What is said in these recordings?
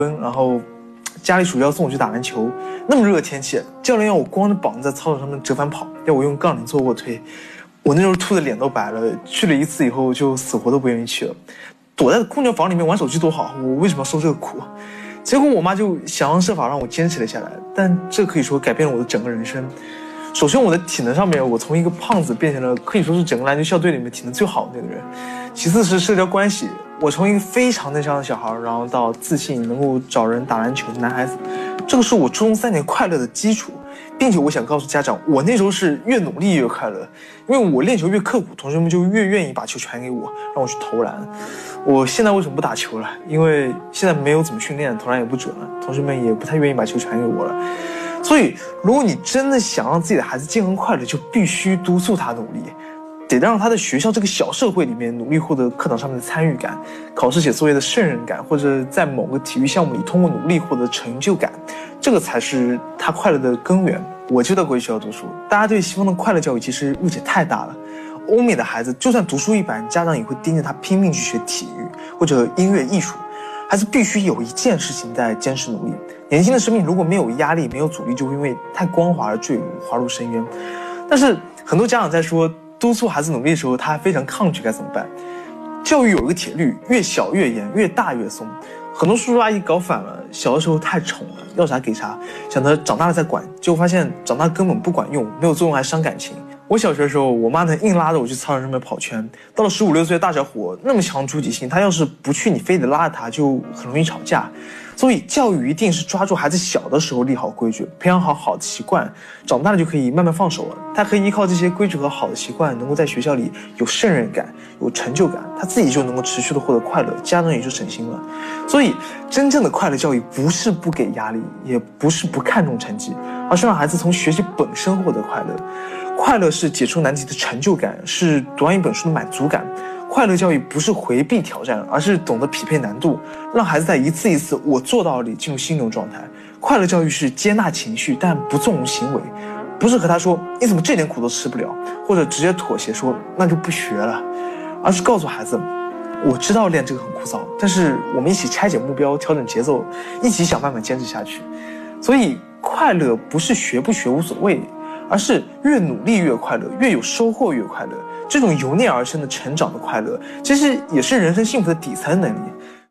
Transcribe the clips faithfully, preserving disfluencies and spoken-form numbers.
然后家里暑假送我去打篮球，那么热的天气，教练要我光着膀子在操场上面折返跑，要我用杠铃做卧推，我那时候吐的脸都白了。去了一次以后就死活都不愿意去了，躲在空调房里面玩手机多好，我为什么要受这个苦？结果我妈就想方设法让我坚持了下来，但这可以说改变了我的整个人生。首先我的体能上面，我从一个胖子变成了可以说是整个篮球校队里面体能最好的那个人。其次是社交关系，我从一个非常内向的小孩，然后到自信能够找人打篮球的男孩子，这个是我初中三年快乐的基础。并且我想告诉家长，我那时候是越努力越快乐，因为我练球越刻苦，同学们就越愿意把球传给我，让我去投篮。我现在为什么不打球了？因为现在没有怎么训练，投篮也不准了，同学们也不太愿意把球传给我了。所以如果你真的想让自己的孩子健康快乐，就必须督促他努力，得让他在学校这个小社会里面努力获得课堂上面的参与感，考试写作业的胜任感，或者在某个体育项目里通过努力获得成就感，这个才是他快乐的根源。我就在国际学校读书，大家对西方的快乐教育其实误解太大了。欧美的孩子就算读书一般，家长也会盯着他拼命去学体育或者音乐艺术，孩子必须有一件事情在坚持努力。年轻的生命如果没有压力没有阻力，就会因为太光滑而坠入滑入深渊。但是很多家长在说督促孩子努力的时候，他还非常抗拒，该怎么办？教育有一个铁律，越小越严，越大越松。很多叔叔阿姨搞反了，小的时候太宠了，要啥给啥，想着长大了再管，结果发现长大根本不管用，没有作用还伤感情。我小学的时候，我妈能硬拉着我去操场上面跑圈，到了十五六岁的大小伙那么强主体性，她要是不去，你非得拉着她，就很容易吵架。所以教育一定是抓住孩子小的时候立好规矩，培养好好的习惯，长大了就可以慢慢放手了。他可以依靠这些规矩和好的习惯，能够在学校里有胜任感，有成就感，他自己就能够持续的获得快乐，家长也就省心了。所以真正的快乐教育不是不给压力，也不是不看重成绩，而是让孩子从学习本身获得快乐。快乐是解出难题的成就感，是读完一本书的满足感。快乐教育不是回避挑战，而是懂得匹配难度，让孩子在一次一次我做到里进入心流状态。快乐教育是接纳情绪但不纵容行为，不是和他说你怎么这点苦都吃不了，或者直接妥协说那就不学了，而是告诉孩子，我知道练这个很枯燥，但是我们一起拆解目标，调整节奏，一起想办法坚持下去。所以快乐不是学不学无所谓，而是越努力越快乐，越有收获越快乐。这种由内而生的成长的快乐，其实也是人生幸福的底层能力。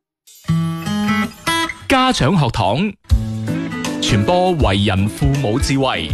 家長學堂傳播為人父母智慧。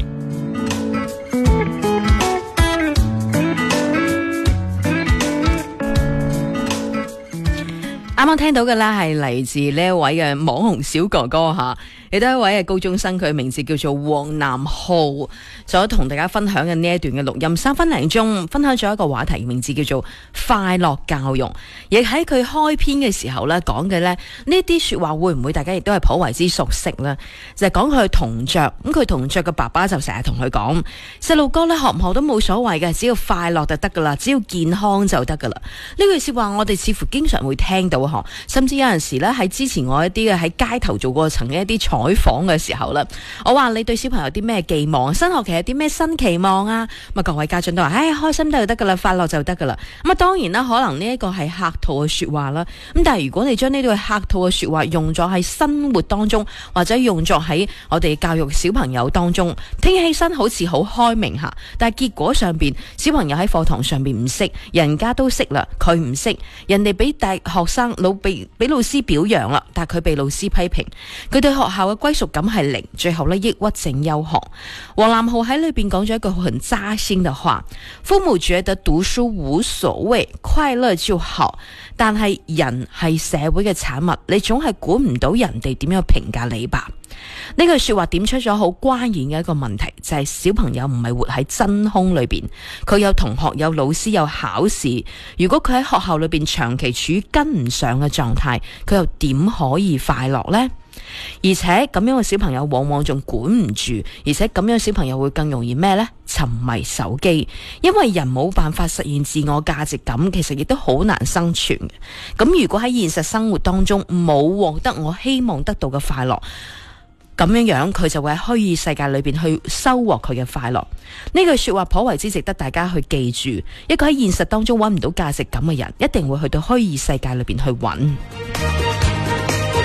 啱啱聽到嘅咧係嚟自呢一位嘅網紅小哥哥吓，亦都係一位嘅高中生，佢名字叫做黃南浩，所同大家分享嘅呢一段嘅錄音，三分零鐘分享咗一個話題，名字叫做快樂教育。亦喺佢開篇嘅時候咧講嘅咧呢啲說話，會唔會大家亦都係頗為之熟悉咧？就係講佢同桌，咁佢同桌嘅爸爸就成日同佢講，細路哥咧學唔學都冇所謂嘅，只要快樂就得噶啦，只要健康就得噶啦。呢句說話我哋似乎經常會聽到。甚至有陣時咧喺之前我一啲嘅喺街頭做過曾經一啲採訪嘅時候咧，我話你對小朋友有啲咩寄望，新學期有啲咩新期望啊？咁啊各位家長都話，唉，開心就得噶啦，快樂就得噶啦。咁啊當然啦，可能呢一個係客套嘅說話啦。咁但係如果你將呢啲客套嘅說話用咗喺生活當中，或者用作喺我哋教育小朋友當中，聽起身好似好開明下，但係結果上邊小朋友喺課堂上邊唔識，人家都識啦，佢唔識，人哋俾大學生老被俾老師表揚啦，但係佢被老師批評，佢對學校嘅歸屬感係零，最後呢抑鬱症休學。黃南浩喺裏邊講咗一句很扎心嘅話：父母覺得讀書無所謂，快樂就好，但係人係社會嘅產物，你總係管唔到人哋點樣評價你吧。呢句說話點出咗好關鍵嘅一個問題，就係小朋友唔係活喺真空裏邊，佢有同學有老師有考試，如果佢喺學校裏邊長期處於跟唔上嘅狀態，佢又點可以快樂呢？而且咁樣嘅小朋友往往仲管唔住，而且咁樣小朋友會更容易咩呢？沉迷手機，因為人冇辦法實現自我價值感，其實亦都好難生存嘅。咁如果喺現實生活當中冇獲得我希望得到嘅快樂，咁樣樣佢就會喺虛擬世界裏邊去收穫佢嘅快樂。呢句說話頗為之值得大家去記住，一個喺現實當中揾唔到價值感嘅人，一定會去到虛擬世界裏邊去揾。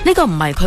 呢個唔係佢